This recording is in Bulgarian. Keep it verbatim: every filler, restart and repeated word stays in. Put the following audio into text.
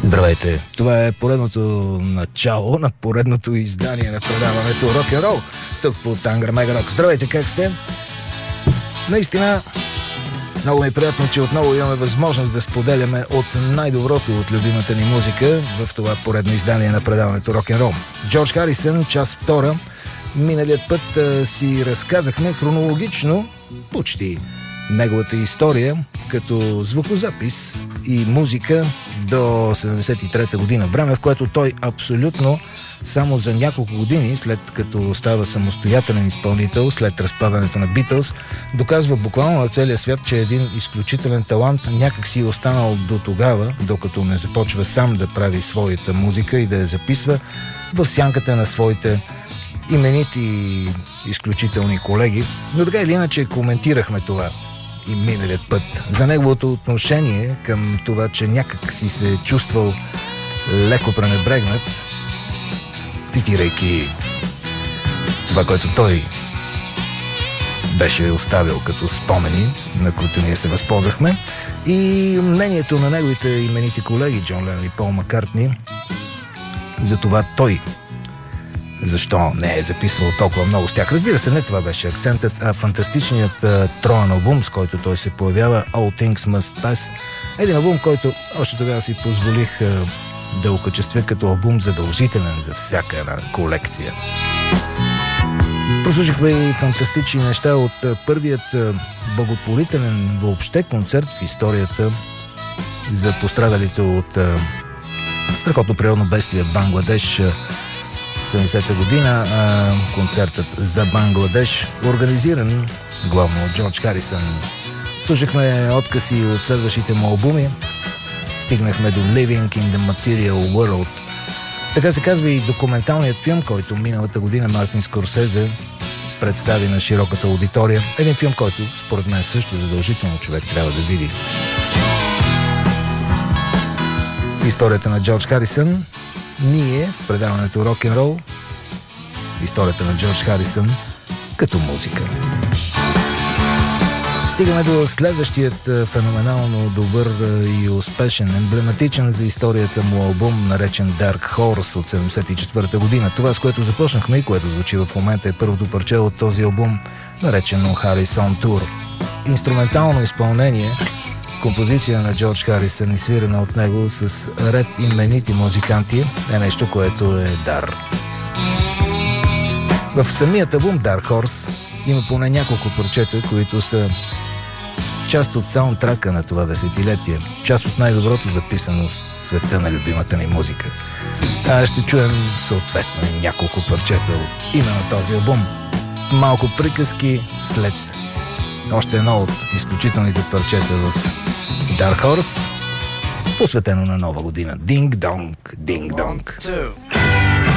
Здравейте! Това е поредното начало на поредното издание на предаването Рок-н-рол, тук по Тангра Мега Рок. Здравейте, как сте? Наистина, много ми е приятно, че отново имаме възможност да споделяме от най-доброто от любимата ни музика в това поредно издание на предаването Рок-н-рол. Джордж Харисън, част втора. Миналият път а, си разказахме хронологично почти неговата история като звукозапис и музика до седемдесет и трета година. Време, в което той абсолютно само за няколко години, след като става самостоятелен изпълнител, след разпадането на Битълс, доказва буквално на целия свят, че е един изключителен талант някак си е останал до тогава, докато не започва сам да прави своята музика и да я записва в сянката на своите именити изключителни колеги. Но така или иначе коментирахме това и миналият път. За неговото отношение към това, че някак си се е чувствал леко пренебрегнат, цитирайки това, което той беше оставил като спомени, на които ние се възползвахме, и мнението на неговите именити колеги Джон Ленън и Пол Маккартни за това той защо не е записвал толкова много с тях. Разбира се, не това беше акцентът, а фантастичният а, троен албум, с който той се появява, All Things Must Pass. Един албум, който още тогава си позволих а, да окачествя като албум задължителен за всяка една колекция. Прослушахме и фантастични неща от а, първият а, благотворителен въобще концерт в историята за пострадалите от а, страхотно природно бедствие в Бангладеш. седемдесета година, а, концертът за Бангладеш, организиран главно от Джордж Харисън. Слушахме откази от следващите му албуми. Стигнахме до Living in the Material World. Така се казва и документалният филм, който миналата година Мартин Скорсезе представи на широката аудитория. Един филм, който според мен също задължително човек трябва да види. Историята на Джордж Харисън. Ние в предаването Рок-н-рол, историята на Джордж Харисън като музика. Стигаме до следващият феноменално добър и успешен, емблематичен за историята му албум, наречен Dark Horse от седемдесет и четвърта година. Това, с което започнахме и което звучи в момента, е първото парче от този албум, наречено Harrison Tour. Инструментално изпълнение, композиция на Джордж Харисън и свирена от него с ред именити музиканти е нещо, което е дар. В самият албум Dark Horse има поне няколко парчета, които са част от саундтрака на това десетилетие, част от най-доброто записано в света на любимата ни музика. А ще чуем съответно няколко парчета от именно този албум. Малко приказки след още едно от изключителните парчета в Dark Horse, посветено на Нова година. Динг-донг, динг-донг.